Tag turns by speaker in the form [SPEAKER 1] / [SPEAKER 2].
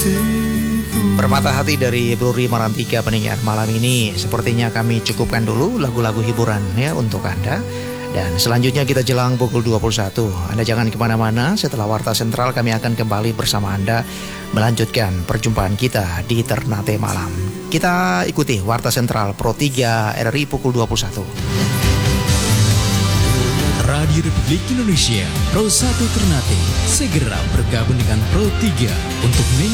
[SPEAKER 1] Bermata hati dari Bruri Marantika pendengar malam ini. Sepertinya kami cukupkan dulu lagu-lagu hiburan ya untuk Anda. Dan selanjutnya kita jelang pukul 21. Anda jangan kemana-mana, setelah Warta Sentral kami akan kembali bersama Anda melanjutkan perjumpaan kita di Ternate Malam. Kita ikuti Warta Sentral Pro 3 RRI pukul 21.
[SPEAKER 2] Radio Republik Indonesia Pro 1 Ternate segera bergabung dengan Pro 3 untuk